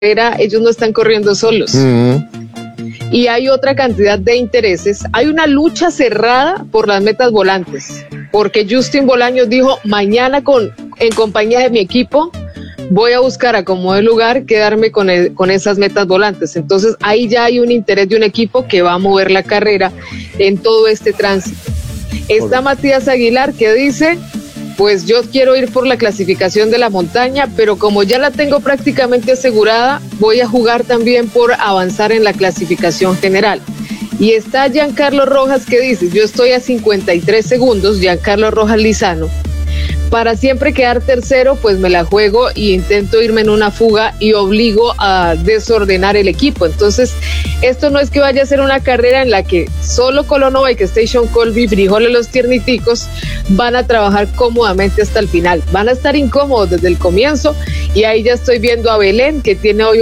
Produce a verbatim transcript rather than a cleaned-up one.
carrera, ellos no están corriendo solos. Uh-huh. Y hay otra cantidad de intereses. Hay una lucha cerrada por las metas volantes, porque Justin Bolaños dijo, mañana con, en compañía de mi equipo, voy a buscar a como de lugar quedarme con, el, con esas metas volantes. Entonces ahí ya hay un interés de un equipo que va a mover la carrera en todo este tránsito. Está Matías Aguilar, que dice, pues yo quiero ir por la clasificación de la montaña, pero como ya la tengo prácticamente asegurada, voy a jugar también por avanzar en la clasificación general. Y está Giancarlo Rojas, que dice, yo estoy a cincuenta y tres segundos, Giancarlo Rojas Lizano, para siempre quedar tercero, pues me la juego y intento irme en una fuga y obligo a desordenar el equipo. Entonces, esto no es que vaya a ser una carrera en la que solo Colonova y que Station Colby, Frijoles los Tierniticos, van a trabajar cómodamente hasta el final. Van a estar incómodos desde el comienzo y ahí ya estoy viendo a Belén, que tiene hoy